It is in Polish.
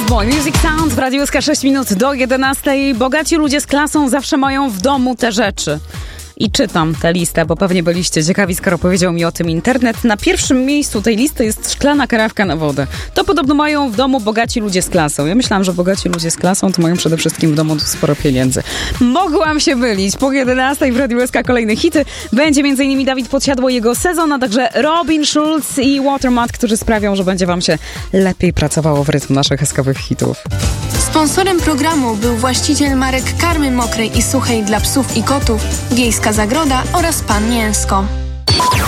Boy, Music Sound w Radiu SK 6 minut do 11. Bogaci ludzie z klasą zawsze mają w domu te rzeczy. I czytam tę listę, bo pewnie byliście ciekawi, skoro powiedział mi o tym internet. Na pierwszym miejscu tej listy jest szklana karafka na wodę. To podobno mają w domu bogaci ludzie z klasą. Ja myślałam, że bogaci ludzie z klasą to mają przede wszystkim w domu sporo pieniędzy. Mogłam się mylić. Po 11 w Radiu SK kolejne hity. Będzie m.in. Dawid Podsiadło, jego sezon, a także Robin Schulz i Watermat, którzy sprawią, że będzie wam się lepiej pracowało w rytm naszych SK-owych hitów. Sponsorem programu był właściciel marek karmy mokrej i suchej dla psów i kotów, Wiejska Zagroda oraz Pan Mięsko.